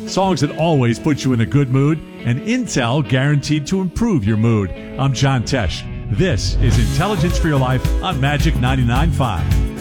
songs that always put you in a good mood, and Intel guaranteed to improve your mood. I'm John Tesh. This is Intelligence for Your Life on Magic 99.5.